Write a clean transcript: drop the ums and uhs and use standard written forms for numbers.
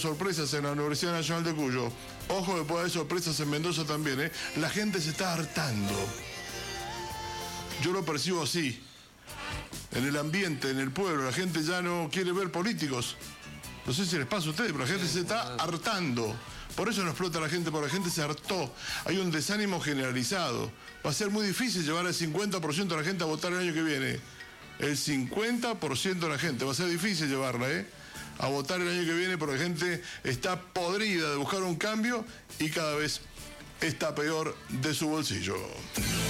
sorpresas en la Universidad Nacional de Cuyo. Ojo que puede haber sorpresas en Mendoza también, ¿eh? La gente se está hartando. Yo lo percibo así. En el ambiente, en el pueblo, la gente ya no quiere ver políticos. No sé si les pasa a ustedes, pero la gente se está hartando. Por eso no explota la gente, porque la gente se hartó. Hay un desánimo generalizado. Va a ser muy difícil llevar al 50% de la gente a votar el año que viene. El 50% de la gente. Va a ser difícil llevarla, a votar el año que viene, porque la gente está podrida de buscar un cambio y cada vez está peor de su bolsillo.